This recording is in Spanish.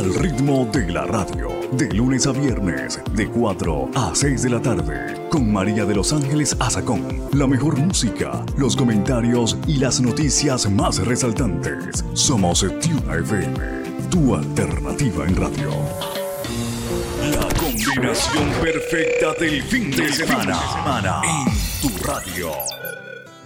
al ritmo de la radio, de lunes a viernes, de 4 a 6 de la tarde, con María de los Ángeles Azacón. La mejor música, los comentarios y las noticias más resaltantes. Somos Tuna FM, tu alternativa en radio. La combinación perfecta del fin de semana en tu radio.